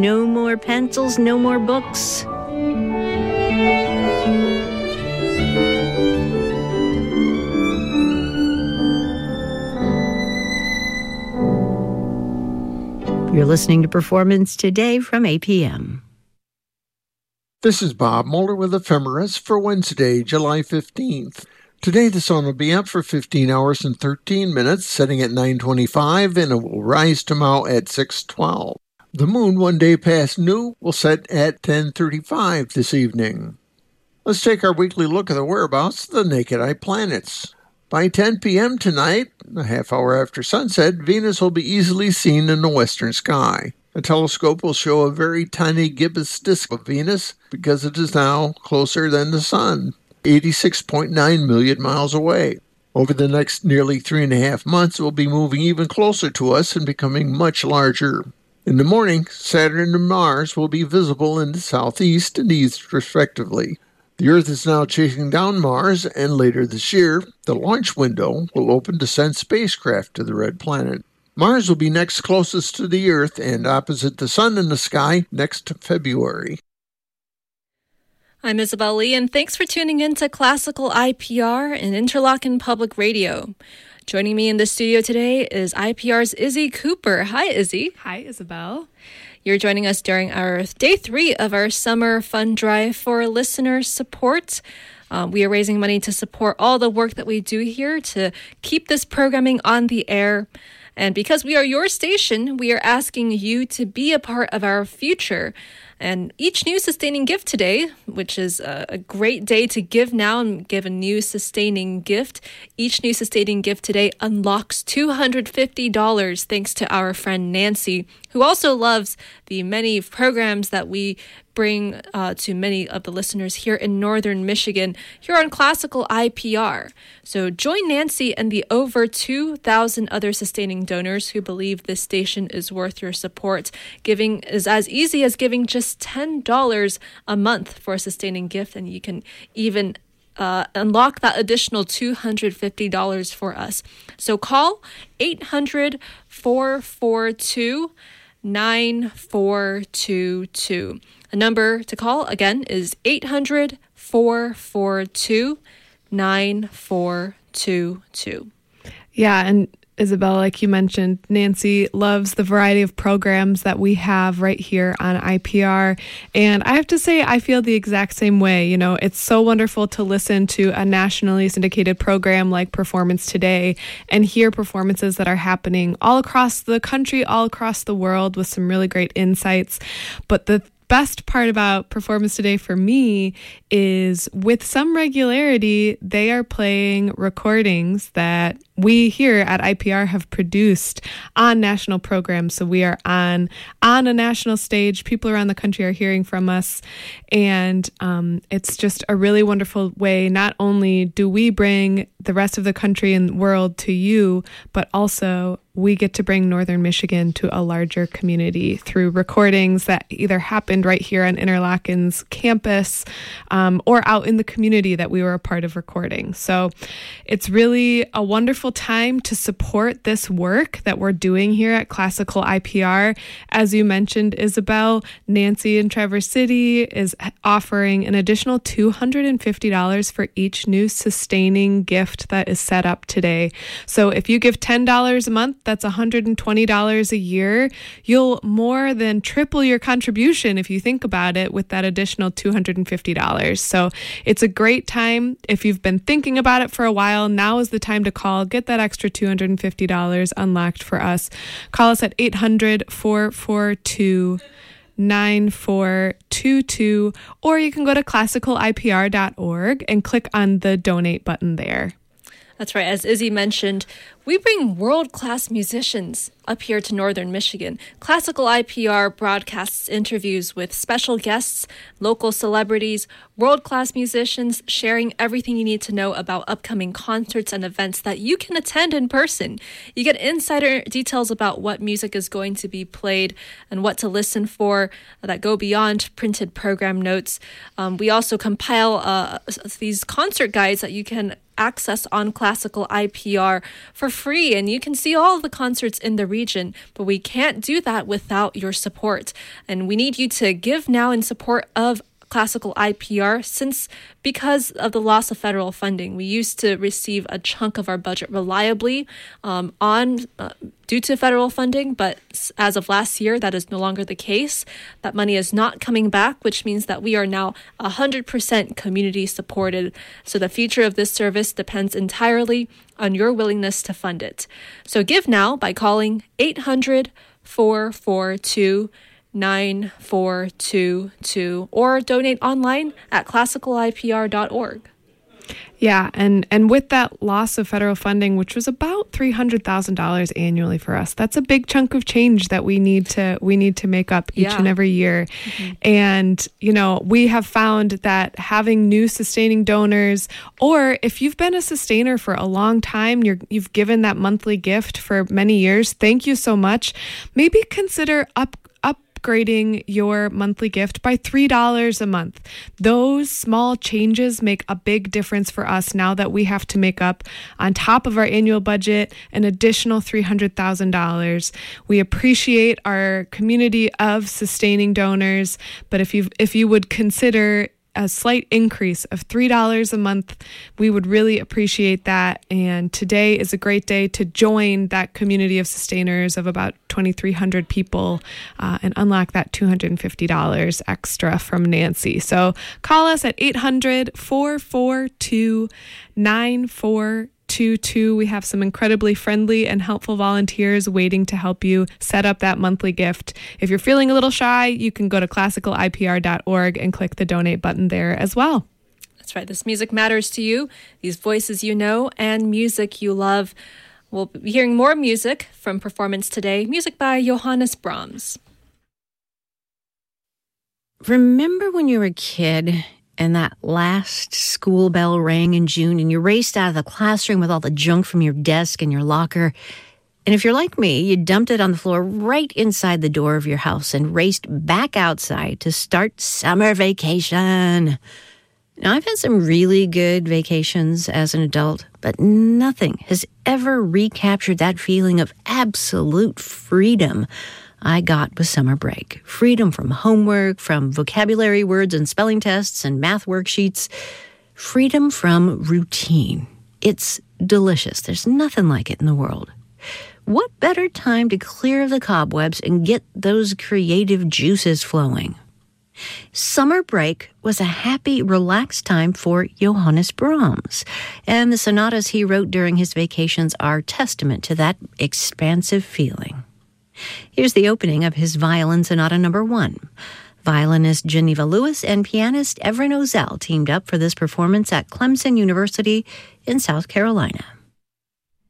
No more pencils, no more books. You're listening to Performance Today from APM. This is Bob Moeller with Ephemeris for Wednesday, July 15th. Today the sun will be up for 15 hours and 13 minutes, setting at 9:25, and it will rise tomorrow at 6:12. The moon, one day past new, will set at 10:35 this evening. Let's take our weekly look at the whereabouts of the naked eye planets. By 10 p.m. tonight, a half hour after sunset, Venus will be easily seen in the western sky. A telescope will show a very tiny gibbous disk of Venus because it is now closer than the Sun, 86.9 million miles away. Over the next nearly 3.5 months, it will be moving even closer to us and becoming much larger. In the morning, Saturn and Mars will be visible in the southeast and east, respectively. The Earth is now chasing down Mars, and later this year, the launch window will open to send spacecraft to the red planet. Mars will be next closest to the Earth and opposite the Sun in the sky next February. I'm Isabel Lee, and thanks for tuning in to Classical IPR and Interlochen Public Radio. Joining me in the studio today is IPR's Izzy Cooper. Hi, Izzy. Hi, Isabel. You're joining us during our day 3 of our summer fund drive for listener support. We are raising money to support all the work that we do here to keep this programming on the air. And because we are your station, we are asking you to be a part of our future. And each new sustaining gift today, which is a great day to give now and give a new sustaining gift, each new sustaining gift today unlocks $250 thanks to our friend Nancy, who also loves the many programs that we bring to many of the listeners here in Northern Michigan, here on Classical IPR. So join Nancy and the over 2,000 other sustaining donors who believe this station is worth your support. Giving is as easy as giving just $10 a month for a sustaining gift, and you can even unlock that additional $250 for us. So call 800-442-9422. A number to call, again, is 800-442-9422. Yeah, and Isabel, like you mentioned, Nancy loves the variety of programs that we have right here on IPR. And I have to say, I feel the exact same way. You know, it's so wonderful to listen to a nationally syndicated program like Performance Today and hear performances that are happening all across the country, all across the world with some really great insights. But the best part about Performance Today for me is with some regularity, they are playing recordings that we here at IPR have produced on national programs. So we are on a national stage. People around the country are hearing from us. And it's just a really wonderful way. Not only do we bring the rest of the country and world to you, but also we get to bring Northern Michigan to a larger community through recordings that either happened right here on Interlochen's campus or out in the community that we were a part of recording. So it's really a wonderful time to support this work that we're doing here at Classical IPR. As you mentioned, Isabel, Nancy in Traverse City is offering an additional $250 for each new sustaining gift that is set up today. So if you give $10 a month, that's $120 a year. You'll more than triple your contribution if you think about it with that additional $250. So it's a great time. If you've been thinking about it for a while, now is the time to call. Get that extra $250 unlocked for us. Call us at 800-442-9422, or you can go to classicalipr.org and click on the donate button there. That's right. As Izzy mentioned, we bring world-class musicians up here to Northern Michigan. Classical IPR broadcasts interviews with special guests, local celebrities, world-class musicians, sharing everything you need to know about upcoming concerts and events that you can attend in person. You get insider details about what music is going to be played and what to listen for that go beyond printed program notes. We also compile these concert guides that you can access on Classical IPR for free, and you can see all of the concerts in the region, but we can't do that without your support. And we need you to give now in support of Classical IPR because of the loss of federal funding. We used to receive a chunk of our budget reliably due to federal funding, but as of last year, that is no longer the case. That money is not coming back, which means that we are now 100% community supported. So the future of this service depends entirely on your willingness to fund it. So give now by calling 800-442-9422 or donate online at classicalipr.org. Yeah, and with that loss of federal funding, which was about $300,000 annually for us, that's a big chunk of change that we need to make up each and every year. Mm-hmm. And we have found that having new sustaining donors, or if you've been a sustainer for a long time, you've given that monthly gift for many years, thank you so much. Maybe consider upgrading your monthly gift by $3 a month. Those small changes make a big difference for us now that we have to make up, on top of our annual budget, an additional $300,000. We appreciate our community of sustaining donors, but if you would consider a slight increase of $3 a month, we would really appreciate that. And today is a great day to join that community of sustainers of about 2,300 people and unlock that $250 extra from Nancy. So call us at 800-442-9422. We have some incredibly friendly and helpful volunteers waiting to help you set up that monthly gift. If you're feeling a little shy, you can go to classicalipr.org and click the donate button there as well. That's right. This music matters to you, these voices you know, and music you love. We'll be hearing more music from Performance Today, music by Johannes Brahms. Remember when you were a kid and that last school bell rang in June and you raced out of the classroom with all the junk from your desk and your locker? And if you're like me, you dumped it on the floor right inside the door of your house and raced back outside to start summer vacation. Now, I've had some really good vacations as an adult, but nothing has ever recaptured that feeling of absolute freedom I got with summer break. Freedom from homework, from vocabulary words and spelling tests and math worksheets. Freedom from routine. It's delicious. There's nothing like it in the world. What better time to clear the cobwebs and get those creative juices flowing? Summer break was a happy, relaxed time for Johannes Brahms, and the sonatas he wrote during his vacations are testament to that expansive feeling. Here's the opening of his Violin Sonata No. 1. Violinist Geneva Lewis and pianist Evren Ozel teamed up for this performance at Clemson University in South Carolina.